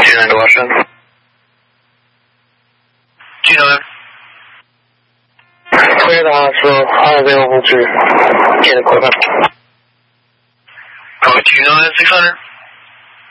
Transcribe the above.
29 to Washington. 29. Clear the hospital. All available to get equipment. Code 29 600.